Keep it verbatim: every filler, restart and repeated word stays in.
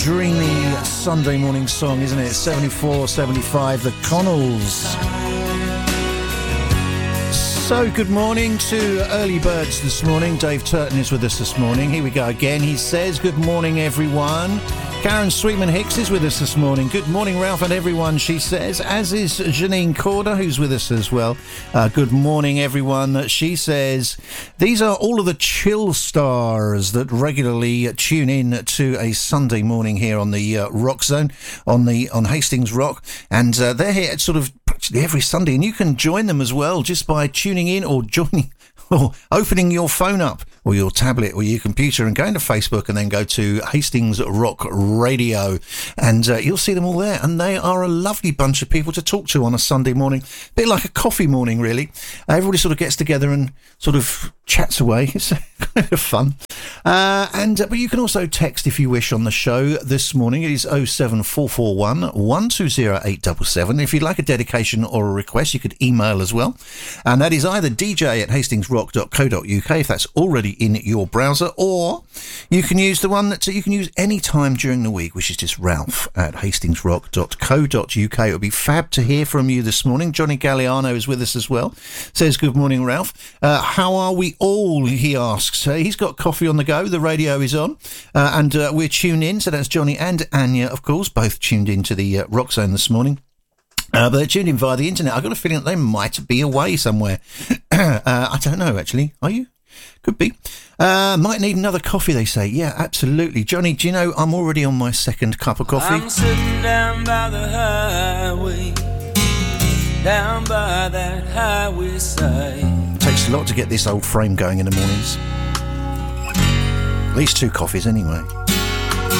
dreamy Sunday morning song, isn't it? seventy-four, seventy-five, the Connells. So good morning to early birds this morning. Dave Turton is with us this morning. Here we go again. He says, good morning, everyone. Karen Sweetman Hicks is with us this morning. Good morning, Ralph and everyone, she says, as is Janine Corder, who's with us as well. Uh, good morning, everyone. She says, these are all of the chill stars that regularly tune in to a Sunday morning here on the uh, Rock Zone, on the on Hastings Rock. And uh, they're here at sort of practically every Sunday. And you can join them as well just by tuning in or joining or opening your phone up or your tablet or your computer and going to Facebook and then go to Hastings Rock Radio, and uh, you'll see them all there. And they are a lovely bunch of people to talk to on a Sunday morning, a bit like a coffee morning, really. Uh, everybody sort of gets together and sort of chats away. It's kind of fun. Uh, and uh, but you can also text if you wish on the show this morning. It is oh seven four four one, one two oh eight seven seven. If you'd like a dedication or a request, you could email as well, and that is either d j at hastingsrock dot co dot u k if that's already in your browser, or you can use the one that you can use any time during the week, which is just Ralph at hastingsrock dot co dot u k. It would be fab to hear from you this morning. Johnny Galliano is with us as well. Says, good morning, Ralph. Uh, how are we all, he asks. Uh, he's got coffee on the go. The radio is on, uh, and uh, we're tuned in. So that's Johnny and Anya, of course, both tuned into the uh, Rock Zone this morning. Uh, but they're tuned in via the internet. I've got a feeling that they might be away somewhere. uh, I don't know, actually. Are you? Could be. Uh, might need another coffee, they say. Yeah, absolutely. Johnny, do you know I'm already on my second cup of coffee? I'm sitting down by the highway, down by that highway side. Takes a lot to get this old frame going in the mornings. At least two coffees anyway.